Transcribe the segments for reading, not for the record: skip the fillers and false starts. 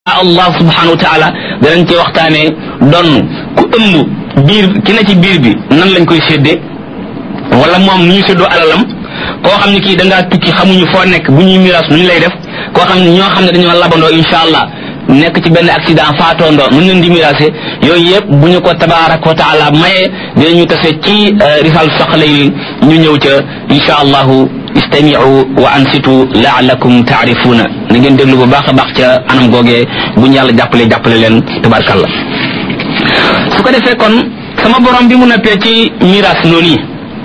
Allah subhanahu wa ta'ala danañ ci waxtaane donn ku ëmb biir ki na ci biir bi nan lañ koy séddee wala moom nu ñu séddoo alalam koo xam ne kii da ngaa tukki xamuñu foo nekk bu ñuy miraas nu ñu lay def koo xam ne ñoo xam ne dañoo labandoo insha allah nekk ci benn accident faatoondoo nu leen di miraase yooyu yëpp bu ñu ko tabaaraka wa taala maye dinañu tase ci risal soxla yi ñu ñëw ca insha allahu istami'u wa ansitu la'allakum ta'rifuna na ngeen déglu bu baax a baax ca anam googee bu ñu yàlla jàppale leen tabarkalla su ko defee kon sama borom bi mu neppee ci miraas noonu yi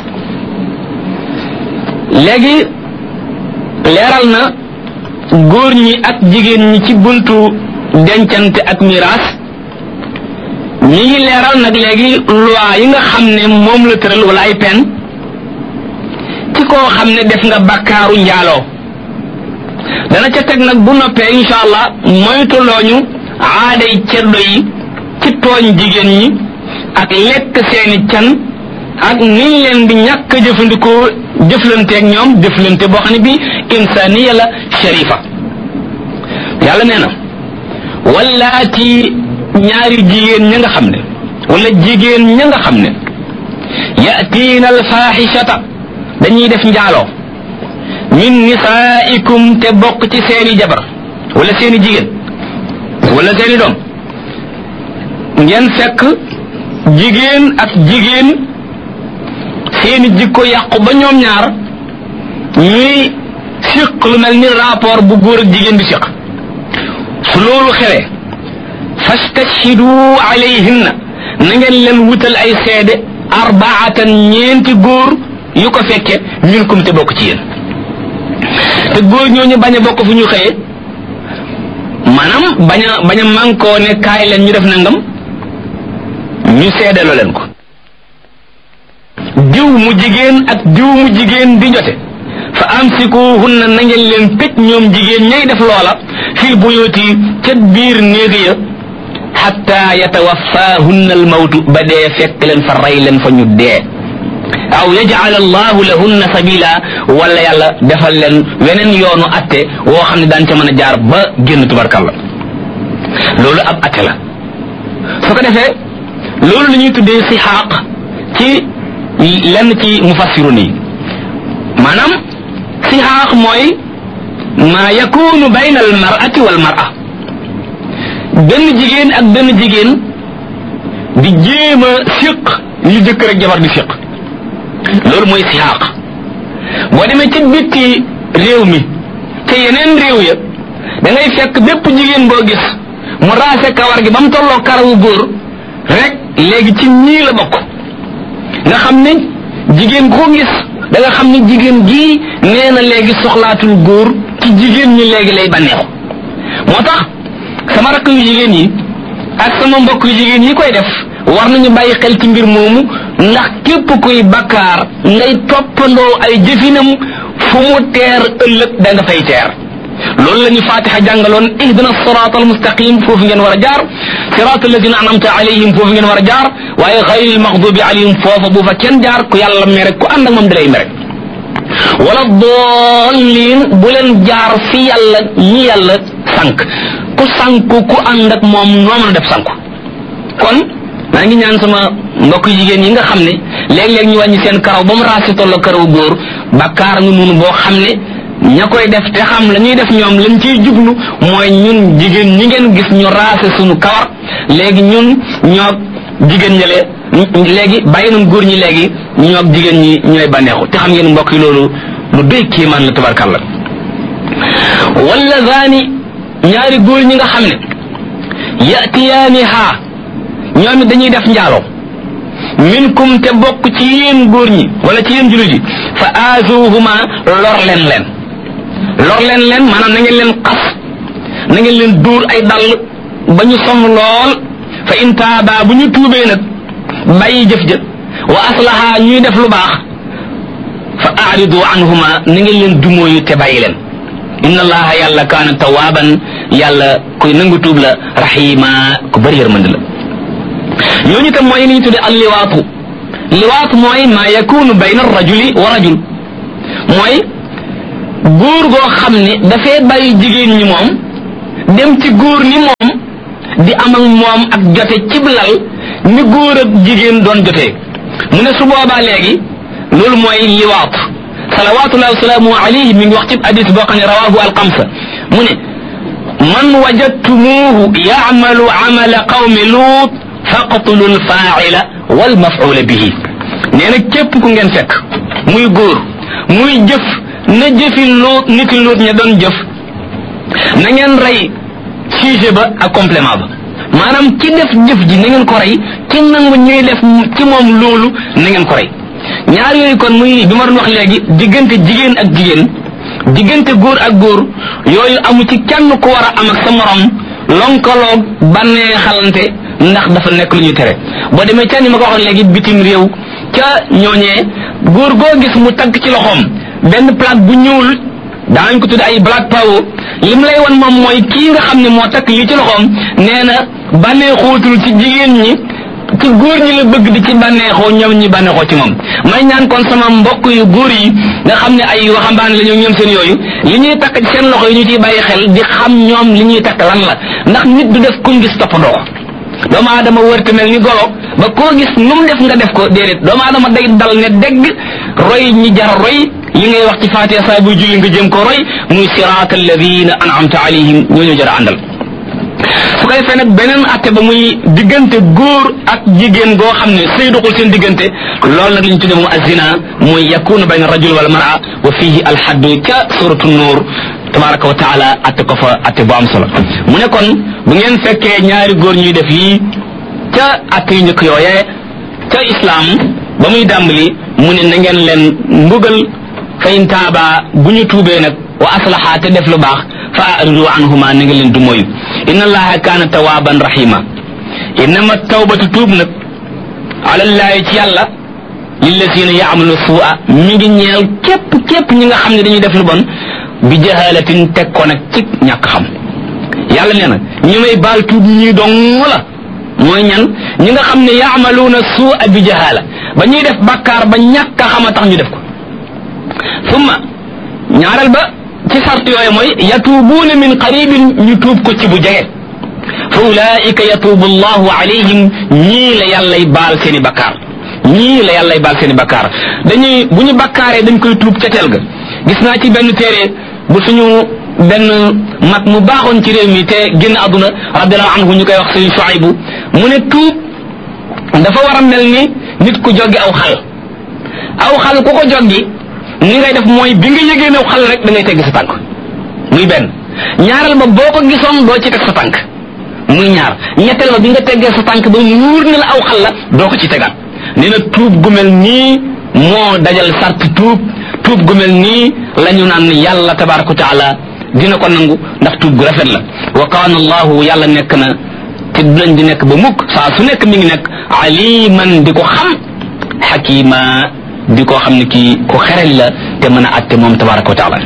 léegi leeral na góor ñi ak jigéen ñi ci buntu dencante ak miraas ñi ngi leeral nag léegi loi yi nga xam ne moom la tëral wala ay pen ci koo xam ne def nga bakkaaru njaaloo dana ca teg nag bu noppee insha allah moytulooñu aaday ceddo yi ci tooñ jigéen ñi ak lekk seeni can ak niñ leen di ñàkk jëfandikoo jëflanteeg ñoom jëflante boo xam ne bi insaniya la sharifa yàlla nee na wallaati ñaari jigéen ña nga xam ne wala jigéen ña nga xam ne yatiina alfaaxishata dañuy def njaaloo min nisaikum te bokk ci seeni jabar wala seeni jigéen wala seeni doom ngeen fekk jigéen ak jigéen seeni jikko yàqu ba ñoom ñaar ñuy siq lu mel ni rapport bu góor ak jigéen di siq su loolu xewee fastashhidu alayhinna na ngeen leen wutal ay seede arbaatan ñeenti góor yu ko fekke minkum te bokk ci yéen te góor ñooñu bañ a bokk fu ñu xëyee maanaam bañ a mànkoo ne kaay leen ñu def nangam ñu seedeloo leen ko diw mu jigéen ak diw mu jigéen di jote fa amsikuhunna na ngeen leen tëj ñoom jigéen ñay def loola fil buyuti ca biir néeg ya hatta yatawaffahunna al mawtu ba dee fekk leen fa rey leen fa ñu dee aw yaj'al allahu lahunna sabila wala yàlla defal leen weneen yoonu atte woo xam ne daan ca mën a jaar ba génn tubarkalla loolu ab atte la su ko defee loolu la ñuy tuddee sixaaq ci lenn ci mufassirun yi maanaam sixaaq mooy ma yakunu bayna al mar'ati wal mar'a benn jigéen ak benn jigéen di jéem a siq li jëkkër ak jabar di siq loolu mooy sixaaq boo demee ci bitti réew mi te yeneen réew ya da ngay fekk bépp jigéen boo gis mu raase kawar gi ba mu tolloo karawu góor rek léegi ci ñii la bokk nga xam ne jigéen koo gis da nga xam ne jigéen gii nee na léegi soxlaatul góor ci jigéen ñi léegi lay bànneexu moo tax sama rakk yu jigéen yi ak sama mbokk yu jigéen yi koy def war nañu bàyyi xel ci mbir moomu ndax képp kuy bakkaar ngay toppandoo ay jëfinam fu mu teer ëllëg da nga fay teer loolu la ñu fatiha jàngaloon ihdina sirata almustaqim foofu ngeen war a jaar sirata alladina an'amta alayhim foofu ngeen war a jaar waaye xayril maxdubi alayhim foofa bu fa kenn jaar ku yàlla mere ku ànd ak moom dalay mere wala dallin bu leen jaar fi yàlla ñi yàlla sànq ku sànku ku ànd ak moom noo mën a def sànku kon maa ngi ñaan sama mbokk jigéen yi nga xam ne léeg-léeg ñu wàññi seen karaw ba mu raasi tolloo karaw góor bakkaar nga noonu boo xam ne ña koy def te xam la ñuy def ñoom lañ ciy jublu mooy ñun jigéen ñi ngeen gis ñu raase suñu kawar léegi ñun ñoog jigéen ñale léegi bàyyi nañ góor ñi léegi ñoog jigéen ñi ñooy bànneexu te xam ngeen mbokk yi loolu lu doy kéemaan la tabarkalla wala zaani ñaari góor ñi nga xam ne yatiyaaniha ñoom it dañuy def njaaloo minkum te bokk ci yéen góor ñi wala ci yéen jullit yi fa azuhuma lor leen maanaam na ngeen leen xas na ngeen leen dóor ay dàll ba ñu sonn lool fa in taaba bu ñu tuubee nag bàyyi jëf jëf wa aslaha ñuy def lu baax fa a'ridu anhuma na ngeen leen dumóoyu te bàyyi leen inna allaha yàlla kaana tawaaban yàlla kuy nangu tuub la rahima ku bëri yërmande la ñooñu tam mooy li ñu tudde al liwaatu mooy ma yakunu bayna rajuli wa rajul mooy góor goo xam ne dafay bàyyi jigéen ñi moom dem ci góor ni moom di am ak moom ak jote cib lal ni góor ak jigéen doon jotee mu ne su boobaa léegi loolu mooy liwaat salawatullahi wa salaamu alayhi mi ngi wax ci hadis boo xam ne rawahu alxamsa mu ne man wajadtumuhu ya'malu amala qawmi luut faqtulu alfaa'ila wal maf'ula bihi nee na képp ku ngeen fekk muy góor muy jëf na jëfi luut niti luut ña doon jëf na ngeen rey sujet ba ak complément ba maanaam ki def jëf ji na ngeen ko rey ki nangu ñuy def ci moom loolu na ngeen ko rey ñaar yooyu kon muy bi ma doon wax léegi diggante jigéen ak jigéen diggante góor ak góor yooyu amu ci kenn ku war a am ak sa morom lonkaloog bannee xalante ndax dafa nekk lu ñu tere boo demee ca ni ma ko waxoon léegi bitim réew ca ñooñee góor goo gis mu tagg ci loxoom benn plaque bu ñuul daañu ko tudd ay black power lim lay wan moom mooy kii nga xam ne moo takk lii ci loxoom nee na bànneexootul ci jigéen ñi ci góor ñi la bëgg di ci bànneexoo ñoom ñi bànneexoo ci moom may ñaan kon sama mbokk yu góor yi nga xam ne ay waxambaane la ñoom seen yooyu li ñuy takk ci seen loxo yi ñu ciy bàyyi xel di xam ñoom li ñuy takk lan la ndax nit du def kuñ gis toppandoo doomu aadama wërte mel ni golo ba koo gis nu mu def nga def ko déedéet doomu aadama day dal ne dégg roy ñi jar roy li ngay wax ci Faatiha saa buy julli nga jëm ko roy muy siraatal ladina an'amta alayhim ñooñu jar a àndal su ko defee nag beneen atte ba muy diggante góor ak jigéen goo xam ne sëy doxul seen diggante loolu nag li ñu tuddee moom azina muy yakunu bayna rajul wal mar'a wa fihi alhaddu ca suratu nuur tabaraka wa taala atte ko fa atte bu am solo mu ne kon bu ngeen fekkee ñaari góor ñuy def yii ca atte yu njëkk yooyee ca islam ba muy dàmbali mu ne na ngeen leen mbugal fa in taaba bu ñu tuubee nag wa aslaha te def lu baax fa aridu anhuma na ngeen leen du moyu inna allaha kaana tawaaban rahima innama tawbatu tuub nag ala llahi ci yàlla lillazina yaamalu suu'a mi ngi ñeel képp ñi nga xam ne dañuy def lu bon bi jahalatin teg ko nag ci ñàkk xam yàlla nee na ñu may baal tuub ñi dong la mooy ñan ñi nga xam ne yaamaluuna suu'a bi jahala ba ñuy def bakkaar ba ñàkk a xam a tax ñu def ko summa ñaareel ba ci sart yooyu mooy yatuubuuna min qaribin ñu tuub ko ci bu jege fa ulaika yatuubu allahu alayhim ñii la yàllay baal seeni bakkaar ñii la yàllay baal seeni bakkaar dañuy bu ñu bakkaaree dañ koy tuub ca teel ga gis naa ci benn téere bu suñu benn mag mu baaxoon ci réew mi te génn àdduna radiallahu anhu ñu koy wax sëriñ Shuaybu mu ne tuub dafa war a mel ni nit ku joggi aw xal ku ko joggi ni ngay def mooy bi nga yëgee new xal rek da ngay tegg sa tànk muy benn ñaareel ba boo ko gisoon doo ci teg sa tànk muy ñaar ñetteel ba bi nga teggee sa tànk ba muur ni la aw xal la doo ko ci tegaat nee na tuub gu mel nii moo dajal sart tuub gu mel nii la ñu naan yàlla tabaraka wa taala dina ko nangu ndax tuub gu rafet la wa kaana allahu yàlla nekk na te dinañ di nekk ba mukk saa su nekk mi ngi nekk aliman di ko xam xakima di ko xam ne kii ko xerel la te mën a atte moom tabaraka wa taala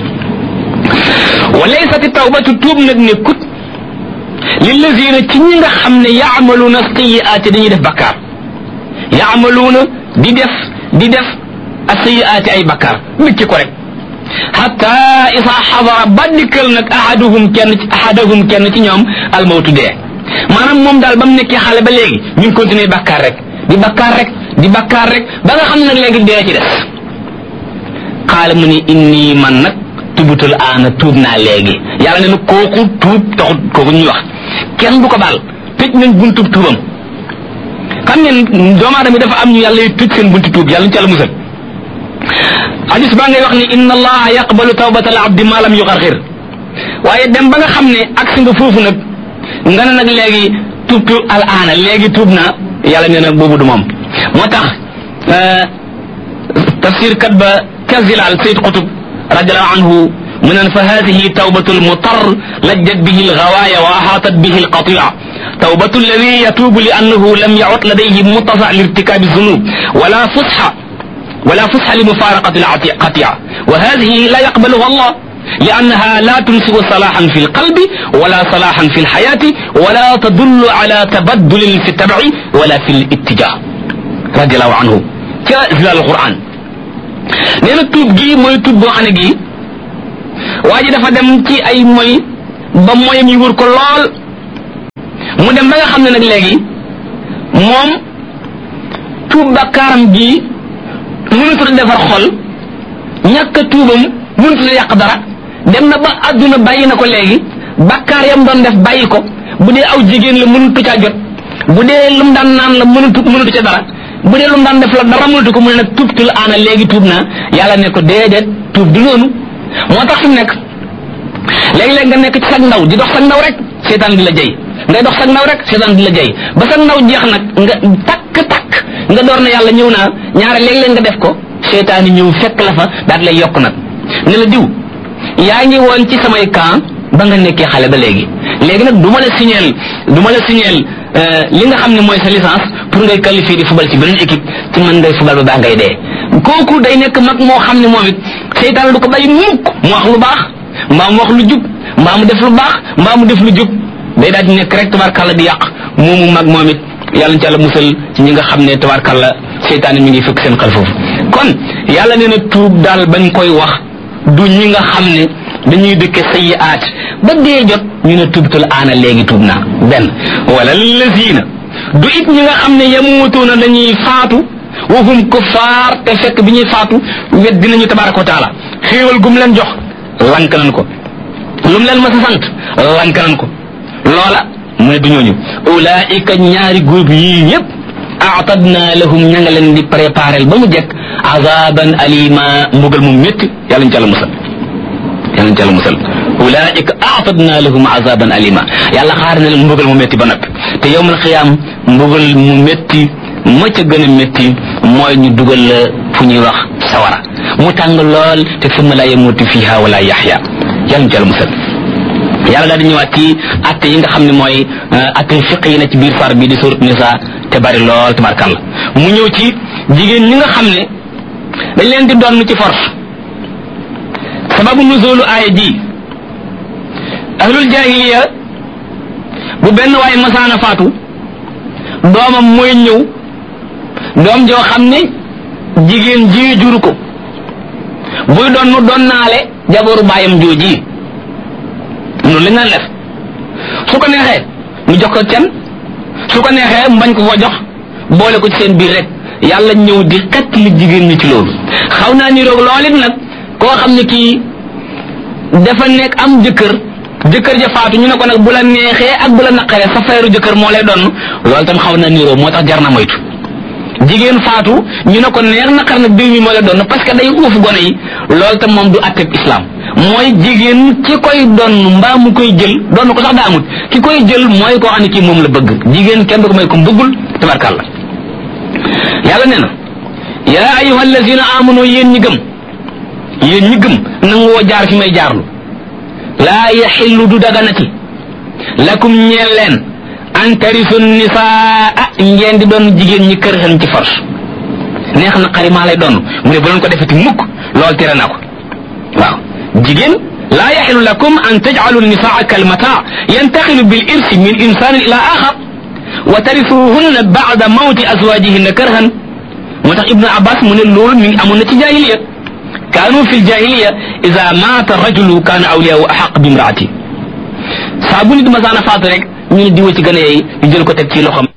wa laysat tawbatu tuub nag nekkut lillazina ci ñi nga xam ne yaamaluuna sayiaati dañuy def bakkaar yaamaluuna di def as-sayiaati ay bakkaar dëkki ko rek hatta isa xadara ba dikkal nag ahadahum kenn ci ñoom almawtu dee maanaam moom daal ba mu nekkee xale ba léegi ñu ngi continuer bakkaar rek di bakkaar rek ba nga xam ne nag léegi dee ci des xaala mu ni inni man nag tubutul aana tuub naa léegi yàlla ne na kooku tuub taxut kooku ñuy wax kenn du ko baal tëj nañ buntu tuubam xam ngeen doomu aadama dafa am ñu yàlla yu tëj seen buntu tuub yàlla ñu ci yàlla musal hadis baa ngay wax ni inna allaha yaqbalu tawbatal abdi ma lam yugargir waaye dem ba nga xam ne agsi nga foofu nag nga ne nag léegi tuub al aana léegi tuub naa yàlla nee na boobu du moom moo tax tafsir kat ba kazilal sayd qutub radiallahu anhu mu naan fa hadihi tawbatu lmutar lajjat bihi lgawaaya wa ahaatat bihi lqatia tawbatu alladi yatuubu li annahu lam yacud ladayhi muttasa lirtikabi zunub ولا فسح لمفارقة القطيعة وهذه لا يقبلها الله لأنها لا تنسب صلاحا في القلب ولا صلاحا في الحياة ولا تدل على تبدل في التبع ولا في الاتجاه رضي الله عنه كزلال القرآن نينا توب جي موي توب بو خاني جي واجي دا فا دم تي اي موي ba moyam yi wër ko lool mu dem ba nga xam ne nag léegi moom tuub bakkaaram gi mënutul defar xol ñàkk a tuubam mënutul yàq dara dem na ba adduna bàyyi na ko léegi bakkaar yam doon def bàyyi ko bu dee aw jigéen la mënutu caa jot bu dee lu mu daan naan la mënutu ca dara bu dee lu mu daan def la dara mënutu ko mu ne nag tuubtul aana léegi tuub naa yàlla ne ko déedéet tuub du noonu moo tax fi mu nekk léeg-léeg nga nekk ci sag ndaw di dox sag ndaw rek seetaan di la jëy ngay dox sag ndaw rek seetaan di la jëy ba sag ndaw jeex nag nga takk nga door na yàlla ñëw naa ñaare léeg-léeg nga def ko seetaan yi ñëw fekk la fa daal lay yokk nag ne la diw yaa ngi woon ci samay camp ba nga nekkee xale ba léegi nag du ma la signeel li nga xam ne mooy sa licence pour ngay qualifier di football ci beneen équipe ci mën ngay football ba baa ngay dee kooku day nekk mag moo xam ne moom it seytaan du ko bàyyi mukk mu wax lu baax mbaa mu wax lu jub mbaa mu def lu baax mbaa mu def lu jub day daal di nekk rek tabarkàlla di yàq moomu mag moom it yàlla na ci yàlla musal ci ñi nga xam ne tabarkàlla seytaan mi ngi fekk seen xel foofu kon yàlla nee na tuub daal bañ koy wax du ñi nga xam ne dañuy dëkke sayyi'aat ba dee jot ñu ne tubtul aana léegi tuub naa benn wala lazina du it ñi nga xam ne yamuutuuna dañuy faatu wa hum kuffaar te fekk bi ñuy faatu wet dinañu tabaraka wa taala xéewal gum leen jox lank nañ ko lum leen mas a sant lank nañ ko loola mu ne du ñooñu ulaika ñaari groupe yii ñëpp a'tadna lahum ña nga leen di préparer ba mu jekk azaban alima mbugal mu métti yàlla ñu ci yàlla musal ulaika a'tadna lahum azaban alima yàlla xaar na leen mbugal mu métti ba noppi te yawmal xiyaam mbugal mu métti ma ca gën a métti mooy ñu dugal la fu ñuy wax sawara mu tàng lool te summa la yamutu fiha wala yaxya yàlla ñu ci yàlla musal yàlla daal di ñëwaat ci atte yi nga xam ne mooy atte fiq yi na ci biir far bi di surat nisa te bari lool tabarkàlla mu ñëw ci jigéen ñi nga xam ne dañ leen di doon ci force sababu nuzulu aaya ji ahlul jahiliya bu benn waaye masaana faatu doomam mooy ñëw doom joo xam ne jigéen ji juru ko buy doon naale jaboru baayam jooji noonu lañ naan def su ko neexee mu jox ko kenn su ko neexee mu bañ ko jox boole ko ci seen biir rek yàlla ñëw di xett li jigéen ñi ci loolu xaw naa ni roog lool it nag koo xam ne kii dafa nekk am jëkkër ja faatu ñu ne ko nag bu la neexee ak bu la naqaree sa feeru jëkkër moo lay doon loolu tam xaw naa ni roog moo tax jar na moytu jigéen faatu ñu ne ko neex naqar nag diw mi moo lay doon parce que day uuf gone yi loolu tam moom du atteb islam mooy jigéen ki koy doon mbaa mu koy jël doon ko sax daa amut ki koy jël mooy koo xam ne kii moom la bëgg jigéen kenn du ko may ko bëggul tabarkàlla yàlla nee na yaa ayyuha allazina amanu yéen ñi gëm nangoo jaar fi may jaarlu laa yaxillu du daganati lakum ñeel leen an tarisu nisaa ngeen di doon jigéen ñi kër xen ci force neex na xari maa lay doon mu ne bu leen ko defeti mukk loolu tere naa ko waaw jigéen laa yaxilu lakum an tajcalu nisaa kalmataa yantaxilu bil irsi min insanin ila axar wa tarisuhunna bacda mawti azwajihinna karhan moo tax ibnu abbas mu ne loolu mi ngi amoon na ci jahiliya kaanu fi ljahiliya ida maata rajulu kaana awliyahu axaq bi imraati saa bu nit masaana faatu rek ñu ne diwa ci gën a yey ñu jël ko teg ci loxam